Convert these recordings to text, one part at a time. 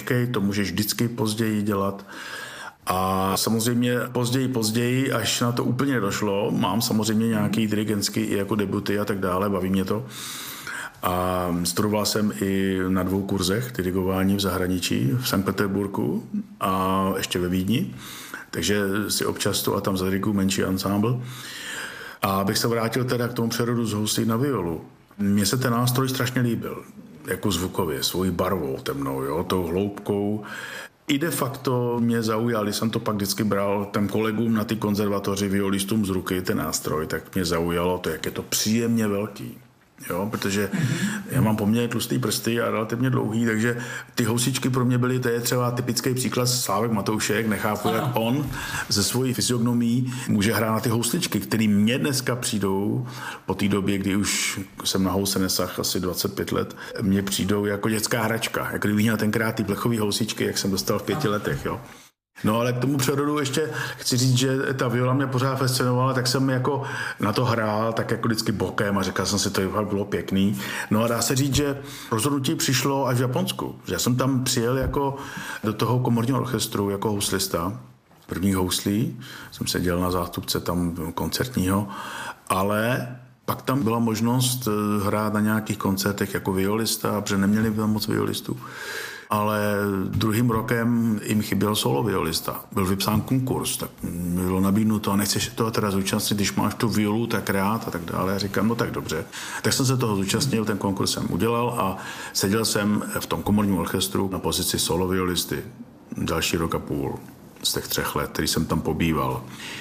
maličkej, to můžeš vždycky později dělat. A samozřejmě později, až na to úplně došlo, mám samozřejmě nějaký dirigentský i jako debuty a tak dále, baví mě to. A studoval jsem i na 2 kurzech dirigování v zahraničí, v Sankt Petersburgu a ještě ve Vídni. Takže si občas tu a tam zadiriguju menší ansámbl. A abych se vrátil teda k tomu přerodu z houslí na violu. Mně se ten nástroj strašně líbil, jako zvukově, svojí barvou temnou, jo, tou hloubkou. I de facto mě zaujal, když jsem to pak vždycky bral těm kolegům na ty konzervatoři, violistům z ruky, ten nástroj, tak mě zaujalo to, jak je to příjemně velký. Jo, protože já mám poměrně tlustý prsty a relativně dlouhý, takže ty housičky pro mě byly, to je třeba typický příklad Slávek Matoušek, nechápu, jak on ze svojí fyziognomií může hrát na ty housličky, které mě dneska přijdou po té době, kdy už jsem na housle nesah asi 25 let, mně přijdou jako dětská hračka, jako kdybych měl tenkrát ty plechový housičky, jak jsem dostal v 5 letech, jo. No ale k tomu přerodu ještě chci říct, že ta viola mě pořád fascinovala, tak jsem jako na to hrál tak jako vždycky bokem a říkal jsem si, to bylo pěkný. No a dá se říct, že rozhodnutí přišlo až v Japonsku. Že já jsem tam přijel jako do toho komorního orchestru jako houslista, prvních houslí, jsem seděl na zástupce tam koncertního, ale pak tam byla možnost hrát na nějakých koncertech jako violista, protože neměli tam moc violistů. Ale druhým rokem jim chyběl solo violista. Byl vypsán konkurs, tak bylo nabídnuto a nechceš toho teda zúčastnit, když máš tu violu tak rád a tak dále. Já říkám, no tak dobře. Tak jsem se toho zúčastnil, ten konkurs jsem udělal a seděl jsem v tom komorním orchestru na pozici solo violisty další rok a půl z těch 3 let, který jsem tam pobýval.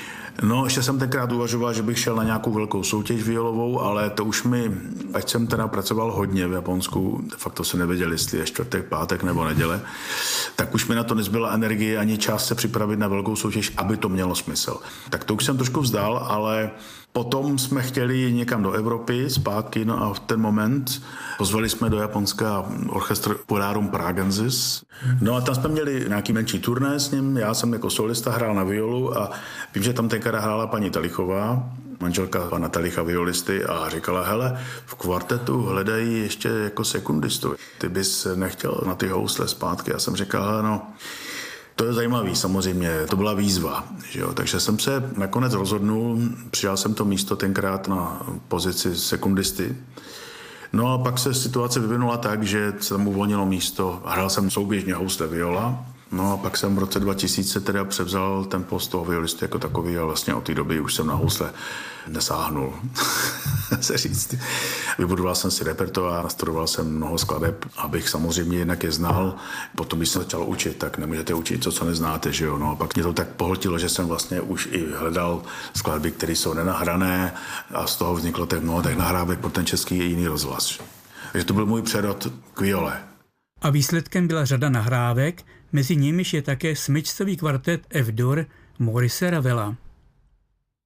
No, ještě jsem tenkrát uvažoval, že bych šel na nějakou velkou soutěž violovou, ale to už ať jsem teda pracoval hodně v Japonsku, de facto se nevěděl, jestli je čtvrtek, pátek nebo neděle, tak už mi na to nezbyla energie ani čas se připravit na velkou soutěž, aby to mělo smysl. Tak to už jsem trošku vzdal, ale potom jsme chtěli někam do Evropy zpátky, no a v ten moment pozvali jsme do Japonska orchestr Polarum Pragensis. No a tam jsme měli nějaký menší turné s ním, já jsem jako solista hrál na violu a vím, že tam tenkrát hrála paní Talichová, manželka pana Talicha violisty a říkala, hele, v kvartetu hledají ještě jako sekundistu. Ty bys nechtěl na ty housle zpátky. Já jsem říkal, hele, no, to je zajímavý, samozřejmě, to byla výzva, že jo? Takže jsem se nakonec rozhodnul, přijal jsem to místo tenkrát na pozici sekundisty. No a pak se situace vyvinula tak, že se tam uvolnilo místo, hrál jsem souběžně housle viola, no a pak jsem v roce 2000 teda převzal ten post toho violisty jako takový a vlastně od té doby už jsem na housle nesáhnul, se říct. Vybudoval jsem si repertoár, nastudoval jsem mnoho skladeb, abych samozřejmě jednak je znal, potom když jsem začal učit, tak nemůžete učit to, co neznáte, že jo, no a pak mě to tak pohltilo, že jsem vlastně už i hledal skladby, které jsou nenahrané a z toho vzniklo tak mnoho těch nahrávek pro ten český i jiný rozhlas. Takže to byl můj přerod k viole. A výsledkem byla řada nahrávek, mezi nimiž je také smyčcový kvartet F-dur Maurice Ravela.